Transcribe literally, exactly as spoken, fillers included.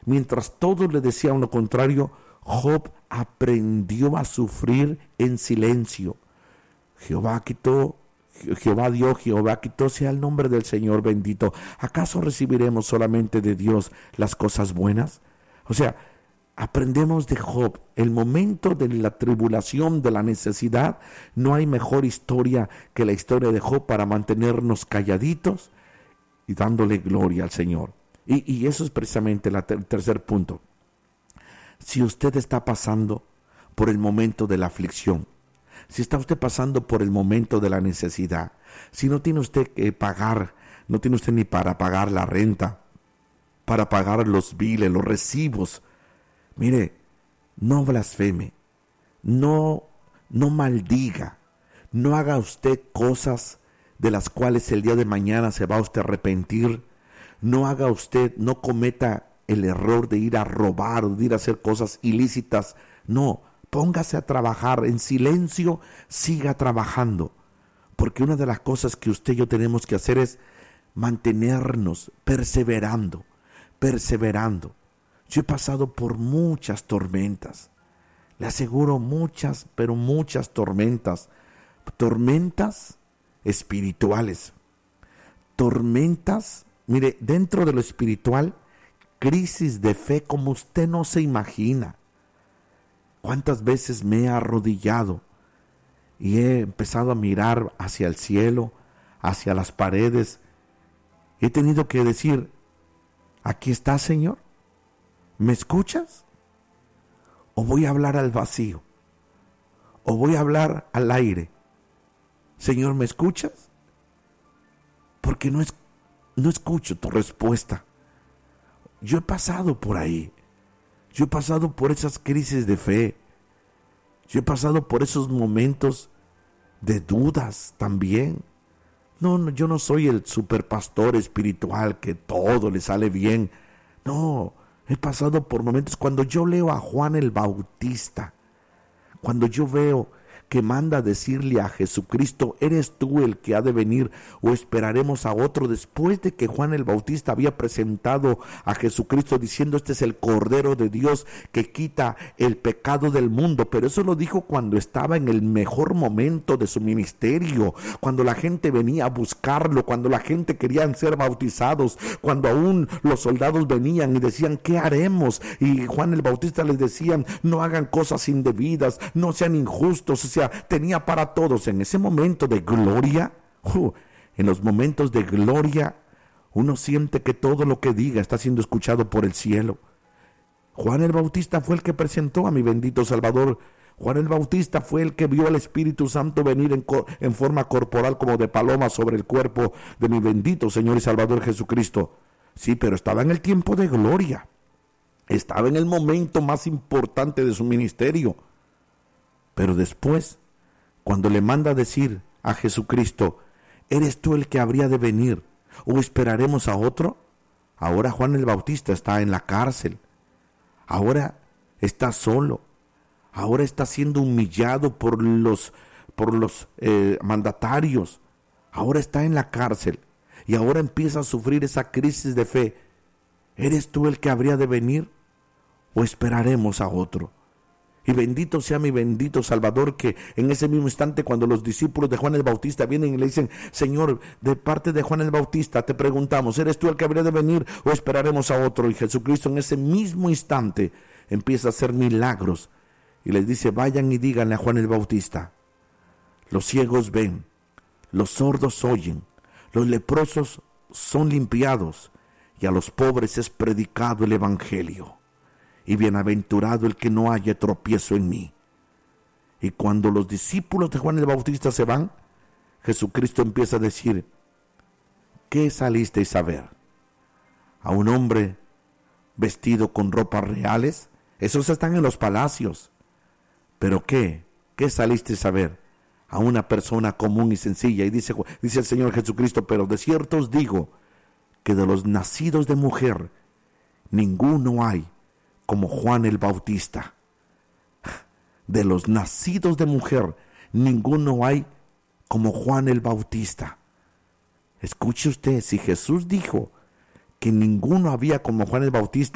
Mientras todos le decían lo contrario, Job aprendió a sufrir en silencio. Jehová quitó, Jehová dio, Jehová quitó, sea el nombre del Señor bendito. ¿Acaso recibiremos solamente de Dios las cosas buenas? O sea, aprendemos de Job, el momento de la tribulación, de la necesidad, no hay mejor historia que la historia de Job para mantenernos calladitos y dándole gloria al Señor. Y, y eso es precisamente la ter- el tercer punto. Si usted está pasando por el momento de la aflicción, si está usted pasando por el momento de la necesidad, si no tiene usted que pagar, no tiene usted ni para pagar la renta, para pagar los biles, los recibos, mire, no blasfeme, no, no maldiga, no haga usted cosas de las cuales el día de mañana se va usted a arrepentir, no haga usted, no cometa el error de ir a robar o de ir a hacer cosas ilícitas, no, póngase a trabajar en silencio, siga trabajando, porque una de las cosas que usted y yo tenemos que hacer es mantenernos perseverando, perseverando. Yo he pasado por muchas tormentas, le aseguro muchas, pero muchas tormentas, tormentas espirituales, tormentas, mire, dentro de lo espiritual, crisis de fe como usted no se imagina. ¿Cuántas veces me he arrodillado y he empezado a mirar hacia el cielo, hacia las paredes? He tenido que decir, aquí está, Señor, ¿me escuchas? ¿O voy a hablar al vacío? ¿O voy a hablar al aire? Señor, ¿me escuchas? Porque no, es, no escucho tu respuesta. Yo he pasado por ahí. Yo he pasado por esas crisis de fe. Yo he pasado por esos momentos de dudas también. No, no, yo no soy el superpastor espiritual que todo le sale bien. No, he pasado por momentos cuando yo leo a Juan el Bautista, cuando yo veo que manda a decirle a Jesucristo, ¿eres tú el que ha de venir o esperaremos a otro? Después de que Juan el Bautista había presentado a Jesucristo diciendo, este es el Cordero de Dios que quita el pecado del mundo, pero eso lo dijo cuando estaba en el mejor momento de su ministerio, cuando la gente venía a buscarlo, cuando la gente quería ser bautizados, cuando aún los soldados venían y decían, ¿qué haremos? Y Juan el Bautista les decía, no hagan cosas indebidas, no sean injustos. O sea, tenía para todos en ese momento de gloria. Uh, en los momentos de gloria uno siente que todo lo que diga está siendo escuchado por el cielo. Juan el Bautista fue el que presentó a mi bendito Salvador. Juan el Bautista fue el que vio al Espíritu Santo venir en, co- en forma corporal como de paloma sobre el cuerpo de mi bendito Señor y Salvador Jesucristo. Sí, pero estaba en el tiempo de gloria, estaba en el momento más importante de su ministerio. Pero después, cuando le manda a decir a Jesucristo, ¿eres tú el que habría de venir o esperaremos a otro? Ahora Juan el Bautista está en la cárcel, ahora está solo, ahora está siendo humillado por los, por los eh, mandatarios, ahora está en la cárcel y ahora empieza a sufrir esa crisis de fe. ¿Eres tú el que habría de venir o esperaremos a otro? Y bendito sea mi bendito Salvador, que en ese mismo instante cuando los discípulos de Juan el Bautista vienen y le dicen, Señor, de parte de Juan el Bautista te preguntamos, ¿eres tú el que habría de venir o esperaremos a otro? Y Jesucristo en ese mismo instante empieza a hacer milagros y les dice, vayan y díganle a Juan el Bautista, los ciegos ven, los sordos oyen, los leprosos son limpiados y a los pobres es predicado el evangelio. Y bienaventurado el que no haya tropiezo en mí. Y cuando los discípulos de Juan el Bautista se van, Jesucristo empieza a decir, ¿qué salisteis a ver? ¿A un hombre vestido con ropas reales? Esos están en los palacios. ¿Pero qué? ¿Qué salisteis a ver? A una persona común y sencilla. Y dice, dice el Señor Jesucristo, pero de cierto os digo, que de los nacidos de mujer, ninguno hay como Juan el Bautista. De los nacidos de mujer, ninguno hay como Juan el Bautista. Escuche usted, si Jesús dijo que ninguno había como Juan el Bautista,